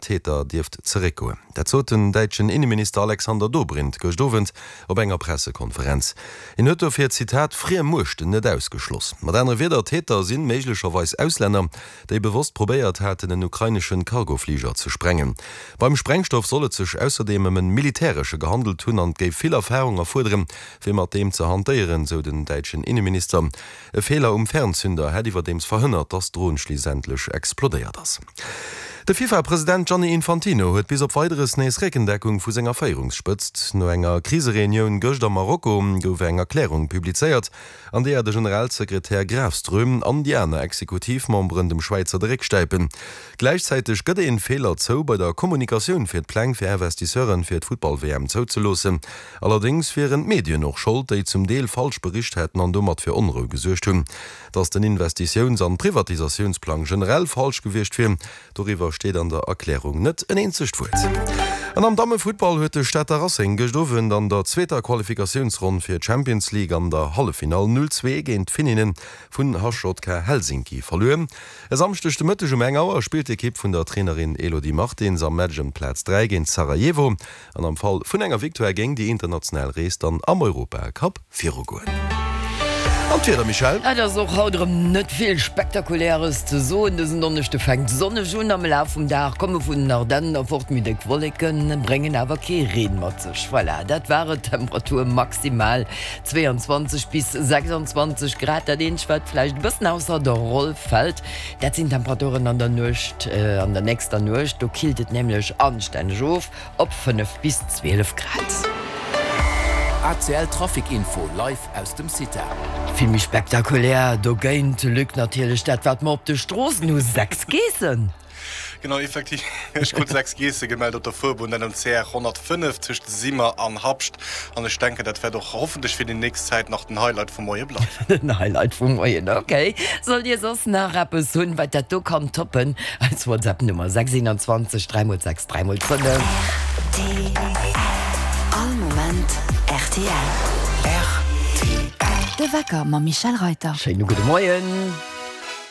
Täter dirft zurückkommen. Dat zot den deutschen Innenminister Alexander Dobrindt gestowend op enger Pressekonferenz. In huet fir Zitat frie Mucht net ausgeschloss. Mat einer weder Täter sinn méiglecherweis Ausländer, déi bewusst probéiert hätten den ukrainischen Cargoflieger zu sprengen. Beim Sprengstoff sollet sech außerdem en militärsche gehandelt hunn an géif viel Erfahrung erfuderen, fir mat dem ze hantieren, so den deutschen Innenminister. E Fehler Fernzünder hätt iwwer dems verhënnert, dass Drohnen schliessendlich explodeiert ass. Der FIFA-Präsident Gianni Infantino huet bis op weiteres nees Reckendeckung vu senger Feierungsspëtzt. No enger Krisereunion gocht der Marokko gouf eng Erklärung publizeiert, an der der Generalsekretär Grafström an die aner Exekutivmembren dem Schweizer Dreck steipen. Gleichzeitig gëtt en Fehler zo bei der Kommunikation fir d'Plan fir Investisseuren fir d Football-WM zouzelosen. Allerdings wären Medien noch schuld, déi zum Deel falsch bericht hätten an dummert fir Unruhe gesuercht hun. Dats den Investitions- an Privatisationsplan generell falsch gewicht fir, darüber steht an der Erklärung net en enzestwurt. An am Damme-Football huet de Städter Racing gestowen an der zweiter Qualifikationsrunde fir Champions League an der Hallefinal 0-2 géint Fininnen vun Haschotke Helsinki verloren. Es amstechte mëttege Mengauer spielt d'Equipe vun der Trainerin Elodie Martins am Matchplatz 3 géint Sarajevo, an am Fall vun enger Victoire géng die international Rees dann am Europacup 4 goen. Michel auch haut net viel spektakuläres zu so nicht fängt Sonne schon am Lauf vom Dach komme von nach dann fort mit den Wolken bringen aber reden voilà, dat war Temperatur maximal 22 bis 26 Grad den vielleicht bis außer der Roll fällt. Dat sind Temperaturen an der Nucht an der nächster Nucht du kiltet nämlich anständig auf op 5 bis 12 Grad. ACL Trafikinfo live aus dem City. Filmi spektakulär, do geint Lück natürlich dat wat ma op de Strossen nu 6 Geessen. Genau effektiv gut 6 Gese gemeldet der Verbund an dem CR 105 zwischen Simmer an Habst an ich denke dat wär doch hoffentlich für die nächste Zeit noch den Highlight vom Moje bleiben. Den Highlight vom Moje, okay. Soll dir sos nach Rappes hun, weil dat du kann toppen als WhatsApp Nummer 627 3x6 3x5. All Moment RTL. De Wecker ma Michel Reuter. Schönen guten Morgen.